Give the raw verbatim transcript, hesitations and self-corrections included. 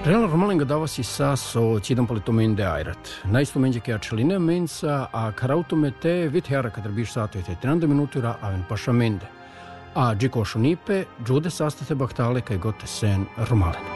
Reala Romalinga davasi sasso cidam palitomende airat. Naistumenge che acceline mensa a carautomete viteara kadrabish sato e trenta minutura aven pashamende. A Gico Shunipe, giude sastate baktale kai gote sen Romalin.